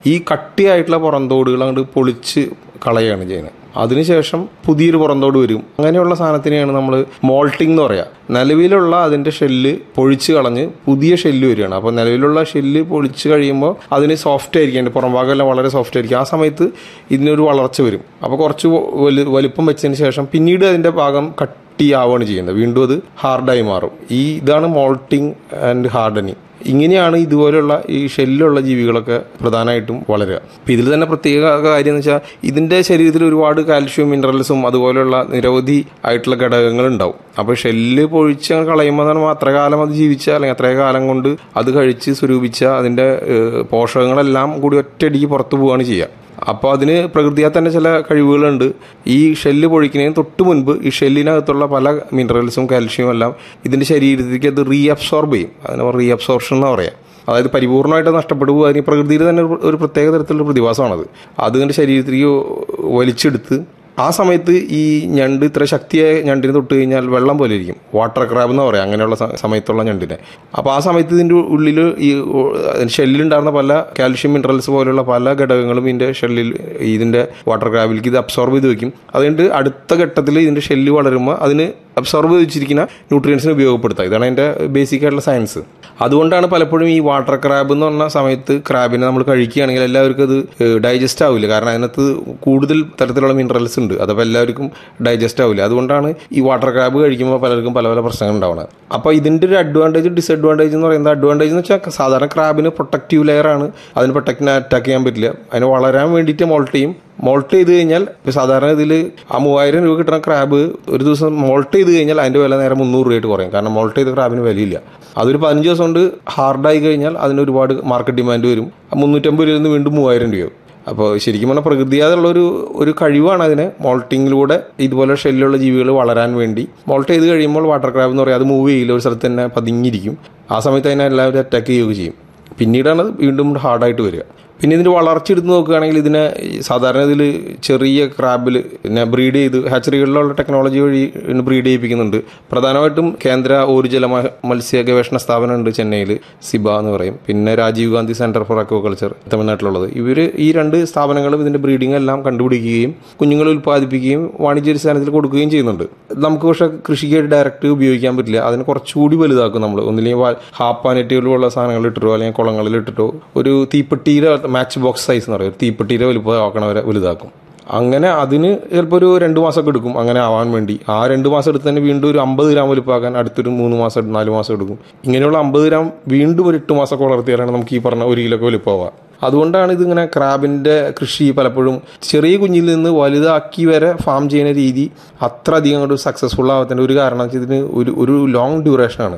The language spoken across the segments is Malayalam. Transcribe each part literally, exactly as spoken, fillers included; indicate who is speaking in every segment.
Speaker 1: ഈ കട്ടിയായിട്ടുള്ള പുറന്തോടുകൾ അങ്ങോട്ട് പൊളിച്ച് കളയുകയാണ് ചെയ്യുന്നത്. അതിനുശേഷം പുതിയൊരു പുറന്തോട് വരും. അങ്ങനെയുള്ള സാധനത്തിനെയാണ് നമ്മൾ മോൾട്ടിംഗ് എന്ന് പറയുക. നിലവിലുള്ള അതിൻ്റെ ഷെല്ല് പൊളിച്ച് കളഞ്ഞ് പുതിയ ഷെല്ല് വരികയാണ്. അപ്പോൾ നിലവിലുള്ള ഷെല്ല് പൊളിച്ച് കഴിയുമ്പോൾ അതിന് സോഫ്റ്റ് ആയിരിക്കും, അതിൻ്റെ പുറം ഭാഗമെല്ലാം വളരെ സോഫ്റ്റ് ആയിരിക്കും. ആ സമയത്ത് ഇതിനൊരു വളർച്ച വരും. അപ്പോൾ കുറച്ച് വലു വലുപ്പം വെച്ചതിന് ശേഷം പിന്നീട് അതിൻ്റെ ഭാഗം കട്ടിയാവുകയാണ് ചെയ്യുന്നത്. വീണ്ടും അത് ഹാർഡായി മാറും. ഈ ഇതാണ് മോൾട്ടിംഗ് ആൻഡ് ഹാർഡനിങ്. ഇങ്ങനെയാണ് ഇതുപോലെയുള്ള ഈ ഷെല്ലുള്ള ജീവികളൊക്കെ പ്രധാനമായിട്ടും വളരുക. അപ്പം ഇതിൽ തന്നെ പ്രത്യേക കാര്യം എന്ന് വെച്ചാൽ ഇതിൻ്റെ ശരീരത്തിൽ ഒരുപാട് കാൽഷ്യം, മിനറൽസും അതുപോലെയുള്ള നിരവധി ആയിട്ടുള്ള ഘടകങ്ങൾ ഉണ്ടാവും. അപ്പോൾ ഷെല്ല് പൊഴിച്ച് കളയുമ്പോൾ തന്നെ അത്ര കാലം അത് ജീവിച്ച അല്ലെങ്കിൽ അത്രയും കാലം കൊണ്ട് അത് കഴിച്ച് സ്വരൂപിച്ച അതിൻ്റെ പോഷകങ്ങളെല്ലാം കൂടി ഒറ്റയടിക്ക് പുറത്തു പോവുകയാണ് ചെയ്യുക. അപ്പോൾ അതിന് പ്രകൃതിയാൽ തന്നെ ചില കഴിവുകളുണ്ട്. ഈ ഷെല്ല് പൊഴിക്കുന്നതിന് തൊട്ട് മുൻപ് ഈ ഷെല്ലിനകത്തുള്ള പല മിനറൽസും കാൽഷ്യവും എല്ലാം ഇതിൻ്റെ ശരീരത്തിലേക്ക് അത് റീ അബ്സോർബ് ചെയ്യും. അതിന് റീ അബ്സോർപ്ഷൻ എന്ന് പറയാം. അതായത് പരിപൂർണമായിട്ട് നഷ്ടപ്പെട്ടു പോകുക. അതിന് പ്രകൃതിയിൽ തന്നെ ഒരു പ്രത്യേക തരത്തിലുള്ള പ്രതിഭാസമാണത്. അതിൻ്റെ ശരീരത്തിലേക്ക് വലിച്ചെടുത്ത് ആ സമയത്ത് ഈ ഞണ്ട് ഇത്ര ശക്തിയായ ഞണ്ടിന് തൊട്ട് കഴിഞ്ഞാൽ വെള്ളം പോലെ ഇരിക്കും. വാട്ടർ ക്രാബ് എന്ന് പറയാം അങ്ങനെയുള്ള സമയത്തുള്ള ഞണ്ടിനെ. അപ്പോൾ ആ സമയത്ത് ഇതിൻ്റെ ഉള്ളിൽ ഈ ഷെല്ലിലുണ്ടായിരുന്ന പല കാൽഷ്യം, മിനറൽസ് പോലെയുള്ള പല ഘടകങ്ങളും ഇതിൻ്റെ ഷെല്ലിൽ ഇതിൻ്റെ വാട്ടർ ക്രാബിലേക്ക് ഇത് അബ്സോർബ് ചെയ്ത് വെക്കും. അതുകൊണ്ട് അടുത്ത ഘട്ടത്തിൽ ഇതിൻ്റെ ഷെല്ല് വളരുമ്പോൾ അതിന് അബ്സോർബ് ചെയ്ത് വെച്ചിരിക്കുന്ന ന്യൂട്രിയൻസിനെ ഉപയോഗപ്പെടുത്തുക. ഇതാണ് അതിൻ്റെ ബേസിക് ആയിട്ടുള്ള സയൻസ്. അതുകൊണ്ടാണ് പലപ്പോഴും ഈ വാട്ടർ ക്രാബ് എന്ന് പറഞ്ഞ സമയത്ത് ക്രാബിനെ നമ്മൾ കഴിക്കുകയാണെങ്കിൽ എല്ലാവർക്കും അത് ഡൈജസ്റ്റ് ആവില്ല. കാരണം അതിനകത്ത് കൂടുതൽ തരത്തിലുള്ള മിനറൽസ് ഉണ്ട്. അതപ്പോൾ എല്ലാവർക്കും ഡൈജസ്റ്റ് ആവില്ല. അതുകൊണ്ടാണ് ഈ വാട്ടർ ക്രാബ് കഴിക്കുമ്പോൾ പലർക്കും പല പല പ്രശ്നങ്ങൾ ഉണ്ടാവുന്നത്. അപ്പോൾ ഇതിൻ്റെ ഒരു അഡ്വാൻറ്റേജ്, ഡിസഡ്വാൻറ്റേജ് എന്ന് പറയുന്നത്, അഡ്വാൻറ്റേജ് എന്ന് വെച്ചാൽ സാധാരണ ക്രാബിന് പ്രൊട്ടക്റ്റീവ് ലെയറാണ്. അതിന് പ്രൊട്ടക്റ്റിനെ അറ്റാക്ക് ചെയ്യാൻ പറ്റില്ല. അതിന് വളരാൻ വേണ്ടിയിട്ട് മോൾട്ട് ചെയ്യും. മോൾട്ട് ചെയ്ത് കഴിഞ്ഞാൽ ഇപ്പോൾ സാധാരണ ഇതിൽ ആ മൂവായിരം രൂപ കിട്ടുന്ന ക്രാബ് ഒരു ദിവസം മോൾട്ട് ചെയ്ത് കഴിഞ്ഞാൽ അതിൻ്റെ വില നേരെ മുന്നൂറ് രൂപയായിട്ട് കുറയും. കാരണം മോൾട്ട് ചെയ്ത ക്രാബിന് വിലയില്ല. അതൊരു പതിനഞ്ച് ദിവസം കൊണ്ട് ഹാർഡായി കഴിഞ്ഞാൽ അതിന് ഒരുപാട് മാർക്കറ്റ് ഡിമാൻഡ് വരും. മുന്നൂറ്റമ്പത് രൂപയിൽ നിന്ന് വീണ്ടും മൂവായിരം രൂപയാവും. അപ്പോൾ ശരിക്കും പറഞ്ഞാൽ പ്രകൃതിയാതുള്ളൊരു ഒരു കഴിവാണ് അതിന് മോൾട്ടിങ്ങിലൂടെ ഇതുപോലെ ഷെല്ലുള്ള ജീവികൾ വളരാൻ വേണ്ടി. മോൾട്ട് ചെയ്ത് കഴിയുമ്പോൾ വാട്ടർ ക്രാബ് എന്ന് പറയുക അത് മൂവ് ചെയ്യില്ല, ഒരു സ്ഥലത്ത് തന്നെ പതുങ്ങിയിരിക്കും. ആ സമയത്ത് അതിനെ എല്ലാവരും അറ്റാക്ക് ചെയ്യുകയും ചെയ്യും. പിന്നീടാണ് വീണ്ടും ഹാർഡായിട്ട് വരിക. പിന്നെ ഇതിൻ്റെ വളർച്ച എടുത്ത് നോക്കുകയാണെങ്കിൽ ഇതിനെ സാധാരണ ഇതിൽ ചെറിയ ക്രാബിൽ പിന്നെ ബ്രീഡ് ചെയ്ത് ഹാച്ചറികളിലുള്ള ടെക്നോളജി വഴി ബ്രീഡ് ചെയ്യിപ്പിക്കുന്നുണ്ട്. പ്രധാനമായിട്ടും കേന്ദ്ര ഊർജ്ജല മത്സ്യ ഗവേഷണ സ്ഥാപനമുണ്ട് ചെന്നൈയിൽ, സിബ എന്ന് പറയും. പിന്നെ Rajeev Gandhi centre for aquaculture തമിഴ്നാട്ടിലുള്ളത്. ഇവർ ഈ രണ്ട് സ്ഥാപനങ്ങളും ഇതിൻ്റെ ബ്രീഡിംഗ് എല്ലാം കണ്ടുപിടിക്കുകയും കുഞ്ഞുങ്ങളെ ഉൽപ്പാദിപ്പിക്കുകയും വാണിജ്യാടിസ്ഥാനത്തിൽ കൊടുക്കുകയും ചെയ്യുന്നുണ്ട്. നമുക്ക് പക്ഷേ കൃഷിക്ക് ഡയറക്റ്റ് ഉപയോഗിക്കാൻ പറ്റില്ല. അതിന് കുറച്ചുകൂടി വലുതാക്കും നമ്മൾ. ഒന്നില്ലെങ്കിൽ ഹാപ്പാനെറ്റുകളുള്ള സാധനങ്ങൾ ഇട്ടിട്ടോ അല്ലെങ്കിൽ കുളങ്ങളിൽ ഇട്ടിട്ടോ ഒരു തീപ്പെട്ടിയുടെ മാച്ച് ബോക്സ് സൈസ് എന്ന് പറയും, തീപ്പെട്ടിയുടെ വലുപ്പമാക്കണവരെ വലുതാക്കും. അങ്ങനെ അതിന് ചിലപ്പോൾ ഒരു രണ്ട് മാസമൊക്കെ എടുക്കും അങ്ങനെ ആവാൻ വേണ്ടി. ആ രണ്ട് മാസം എടുത്ത് തന്നെ വീണ്ടും ഒരു അമ്പത് ഗ്രാം വലുപ്പമാക്കാൻ അടുത്തൊരു മൂന്ന് മാസം നാല് മാസം എടുക്കും. ഇങ്ങനെയുള്ള അമ്പത് ഗ്രാം വീണ്ടും ഒരു എട്ട് മാസമൊക്കെ വളർത്തിയാലാണ് നമുക്ക് ഈ പറഞ്ഞ ഒരു കിലോക്കെ വലുപ്പമാവുക. അതുകൊണ്ടാണ് ഇതിങ്ങനെ ക്രാബിൻ്റെ കൃഷി പലപ്പോഴും ചെറിയ കുഞ്ഞിൽ നിന്ന് വലുതാക്കി വരെ ഫാം ചെയ്യുന്ന രീതി അത്ര അധികം അങ്ങോട്ട് സക്സസ്ഫുൾ ആവാത്തതിൻ്റെ ഒരു കാരണം വെച്ചാൽ ഇതിന് ഒരു ഒരു ലോങ് ഡ്യൂറേഷനാണ്.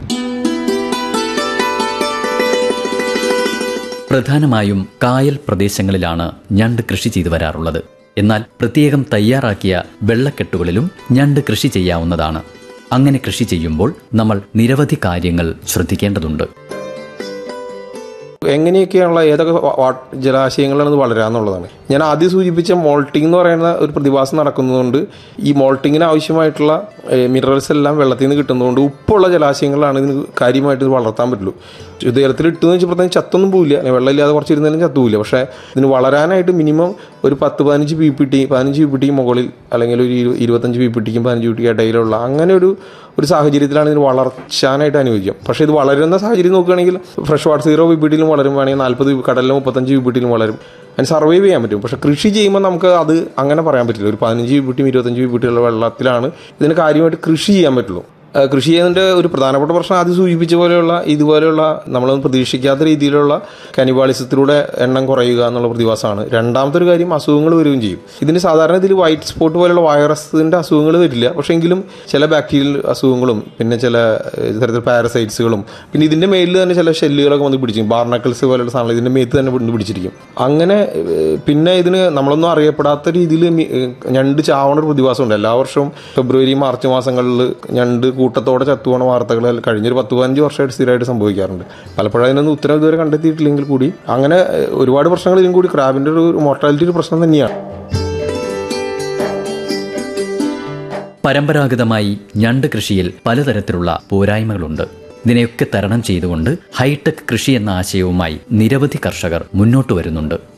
Speaker 2: പ്രധാനമായും കായൽ പ്രദേശങ്ങളിലാണ് ഞണ്ട് കൃഷി ചെയ്തു വരാറുള്ളത്. എന്നാൽ പ്രത്യേകം തയ്യാറാക്കിയ വെള്ളക്കെട്ടുകളിലും ഞണ്ട് കൃഷി ചെയ്യാവുന്നതാണ്. അങ്ങനെ കൃഷി ചെയ്യുമ്പോൾ നമ്മൾ നിരവധി കാര്യങ്ങൾ ശ്രദ്ധിക്കേണ്ടതുണ്ട്.
Speaker 1: എങ്ങനെയൊക്കെയാണുള്ള ഏതൊക്കെ ജലാശയങ്ങളാണ് വളരാന്നുള്ളതാണ്. ഞാൻ ആദ്യം സൂചിപ്പിച്ച മോൾട്ടിംഗ് എന്ന് പറയുന്ന ഒരു പ്രതിഭാസം നടക്കുന്നതുകൊണ്ട് ഈ മോൾട്ടിങ്ങിന് ആവശ്യമായിട്ടുള്ള മിനറൽസ് എല്ലാം വെള്ളത്തിൽ നിന്ന് കിട്ടുന്നതുകൊണ്ട് ഉപ്പുള്ള ജലാശയങ്ങളാണ് ഇതിന് കാര്യമായിട്ട് ഇത് വളർത്താൻ പറ്റുള്ളൂ. ജലത്തിൽ ഇട്ടെന്ന് വെച്ചാൽ പ്രത്യേകം ചത്തൊന്നും പോവില്ല, വെള്ളമില്ലാതെ കുറച്ചിരുന്നാലും ചത്തുമില്ല. പക്ഷേ ഇതിന് വളരാനായിട്ട് മിനിമം ഒരു പത്ത് പതിനഞ്ച് പി പി ടി പതിനഞ്ച് പി പി ടിക്ക് മുകളിൽ അല്ലെങ്കിൽ ഒരു ഇരുപത്തഞ്ച് പി പി ടിക്കും പതിനഞ്ച് പി ടിക്കും ഇടയിലുള്ള അങ്ങനെ ഒരു ഒരു സാഹചര്യത്തിലാണ് ഇതിന് വളർച്ചാനായിട്ട് അനുയോജ്യം. പക്ഷേ ഇത് വളരുന്ന സാഹചര്യം നോക്കുകയാണെങ്കിൽ fresh water zero P P ടിയിലും വളരും, വേണമെങ്കിൽ നാൽപ്പത് കടലിലും മുപ്പത്തഞ്ച് പി പി ടിയിലും വളരും. അതിന് സർവൈവ് ചെയ്യാൻ പറ്റും. പക്ഷേ കൃഷി ചെയ്യുമ്പോൾ നമുക്ക് അത് അങ്ങനെ പറയാൻ പറ്റില്ല. ഒരു പതിനഞ്ച് പി പി ടിയും ഇരുപത്തഞ്ച് പി പി ടിയുള്ള വെള്ളത്തിലാണ് ഇതിന് കാര്യമായിട്ട് കൃഷി ചെയ്യാൻ പറ്റുള്ളൂ. കൃഷി ചെയ്യുന്നതിൻ്റെ ഒരു പ്രധാനപ്പെട്ട പ്രശ്നം ആദ്യം സൂചിപ്പിച്ച പോലെയുള്ള ഇതുപോലെയുള്ള നമ്മളൊന്നും പ്രതീക്ഷിക്കാത്ത രീതിയിലുള്ള കാനിബാളിസത്തിലൂടെ എണ്ണം കുറയുക എന്നുള്ള പ്രതിഭാസമാണ്. രണ്ടാമത്തെ ഒരു കാര്യം അസുഖങ്ങൾ വരികയും ചെയ്യും. ഇതിന് സാധാരണ ഇതിൽ വൈറ്റ് സ്പോട്ട് പോലെയുള്ള വൈറസിൻ്റെ അസുഖങ്ങൾ വരില്ല. പക്ഷേ എങ്കിലും ചില ബാക്ടീരിയൽ അസുഖങ്ങളും പിന്നെ ചില തരത്തിൽ പാരസൈറ്റ്സുകളും പിന്നെ ഇതിൻ്റെ മേലിൽ തന്നെ ചില ഷെല്ലുകളൊക്കെ വന്ന് പിടിച്ചിരിക്കും. ബാർണക്കിൾസ് പോലെയുള്ള സാധനങ്ങൾ ഇതിൻ്റെ മേത്ത് തന്നെ വന്ന് പിടിച്ചിരിക്കും. അങ്ങനെ പിന്നെ ഇതിന് നമ്മളൊന്നും അറിയപ്പെടാത്ത രീതിയിൽ ഞണ്ട് ചാവണ ഒരു പ്രതിഭാസമുണ്ട്. എല്ലാ വർഷവും ഫെബ്രുവരി മാർച്ച് മാസങ്ങളിൽ ഞണ്ട് കൂട്ടത്തോടെ ചത്തുപോണ വാർത്തകൾ കഴിഞ്ഞൊരു പത്ത് പതിനഞ്ച് വർഷമായിട്ട് സ്ഥിരമായിട്ട് സംഭവിക്കാറുണ്ട്. പലപ്പോഴും അതിനൊന്നും ഉത്തരം ഇതുവരെ കണ്ടെത്തിയിട്ടില്ലെങ്കിൽ കൂടി അങ്ങനെ ഒരുപാട് പ്രശ്നങ്ങൾ ഇതിനും കൂടി ക്രാബിൻ്റെ ഒരു മോർട്ടാലിറ്റി ഒരു പ്രശ്നം തന്നെയാണ്.
Speaker 2: പരമ്പരാഗതമായി ഞണ്ട് കൃഷിയിൽ പലതരത്തിലുള്ള പോരായ്മകളുണ്ട്. ഇതിനെയൊക്കെ തരണം ചെയ്തുകൊണ്ട് ഹൈടെക് കൃഷി എന്ന ആശയവുമായി നിരവധി കർഷകർ മുന്നോട്ട് വരുന്നുണ്ട്.